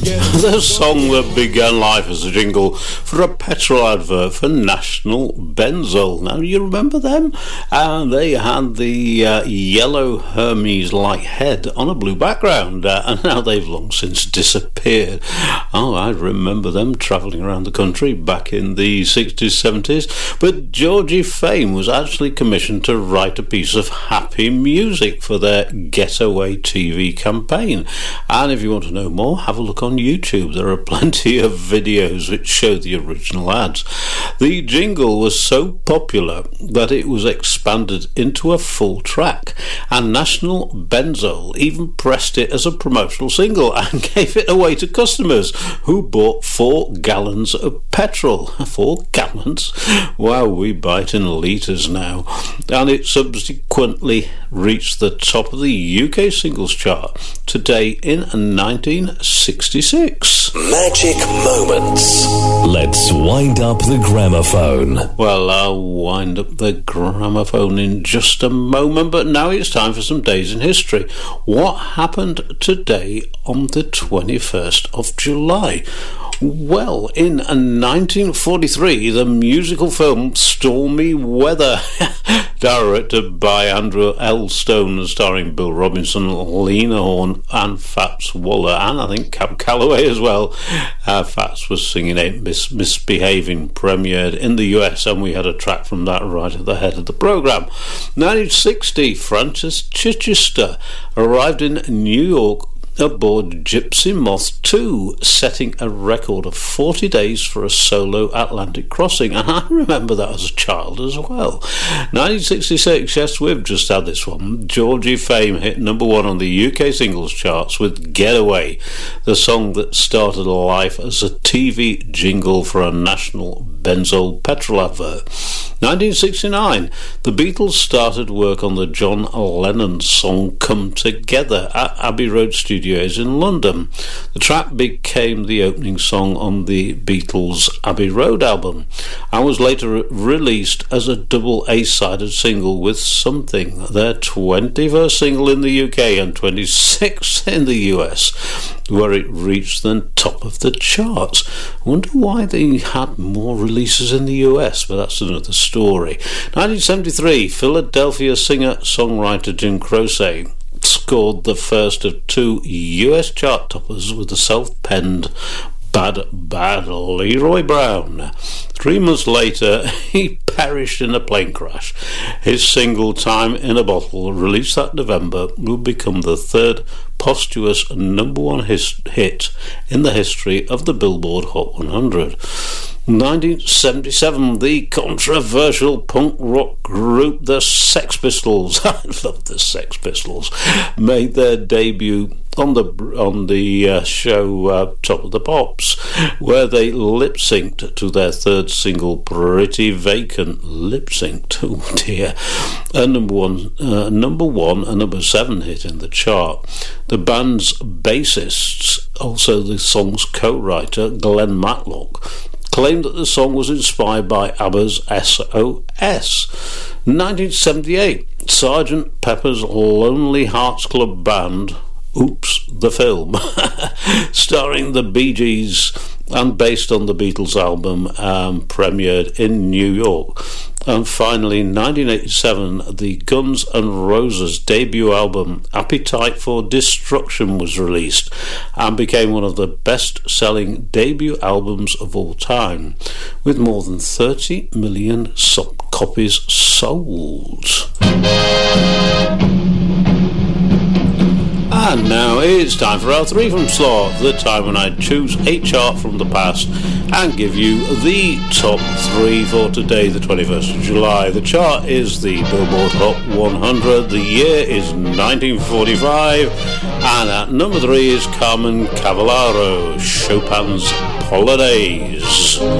The song that began life as a jingle for a petrol advert for National Benzol. Now, you remember them? They had the yellow Hermes-like head on a blue background, and now they've long since disappeared. Oh, I remember them travelling around the country back in the 60s, 70s. But Georgie Fame was actually commissioned to write a piece of happy music for their Getaway TV campaign. And if you want to know more, have a look on YouTube. There are plenty of videos which show the original ads. The jingle was so popular that it was expanded into a full track, and National Benzol even pressed it as a promotional single and gave it away to customers who bought 4 gallons of petrol. 4 gallons? Wow, we buy it in litres now. And it subsequently reached the top of the UK singles chart today in 1966. Magic Moments. Let's wind up the gramophone. Well, I'll wind up the gramophone in just a moment, but now it's time for some days in history. What happened today on the 21st of July? Well, in 1943, the musical film Stormy Weather, directed by Andrew L. Stone and starring Bill Robinson, Lena Horne and Fats Waller, and I think Cab Calloway as well. Fats was singing Ain't Misbehaving, premiered in the US, and we had a track from that right at the head of the programme. 1960, Francis Chichester arrived in New York aboard Gypsy Moth 2, setting a record of 40 days for a solo Atlantic crossing, and I remember that as a child as well. 1966, yes, we've just had this one. Georgie Fame hit number 1 on the UK singles charts with Getaway, the song that started life as a TV jingle for a National Benzol petrol advert. 1969, the Beatles started work on the John Lennon song Come Together at Abbey Road Studios in London. The track became the opening song on the Beatles' Abbey Road album and was later released as a double A-sided single with Something, their 21st single in the UK and 26th in the US, where it reached the top of the charts. I wonder why they had more releases in the US, but that's another story. 1973, Philadelphia singer-songwriter Jim Croce scored the first of 2 US chart toppers with the self-penned Bad Bad Leroy Brown. 3 months later, he perished in a plane crash. His single Time in a Bottle, released that November, would become the 3rd posthumous number 1 hit in the history of the Billboard Hot 100. 1977, the controversial punk rock group the Sex Pistols, I love the Sex Pistols, made their debut on the show Top of the Pops, where they lip-synced to their 3rd single Pretty Vacant. Lip-synced, oh dear. A number one and number 7 hit in the chart. The band's bassist, also the song's co-writer Glenn Matlock, claimed that the song was inspired by ABBA's SOS. 1978, Sgt. Pepper's Lonely Hearts Club Band, oops, the film, starring the Bee Gees and based on the Beatles album, premiered in New York. And finally, 1987, the Guns N' Roses debut album Appetite for Destruction was released and became one of the best-selling debut albums of all time, with more than 30 million copies sold. And now it's time for our 3 from slot, the time when I choose a chart from the past and give you the top 3 for today, the 21st of July. The chart is the Billboard Hot 100, the year is 1945, and at number 3 is Carmen Cavallaro, Chopin's Polonaise.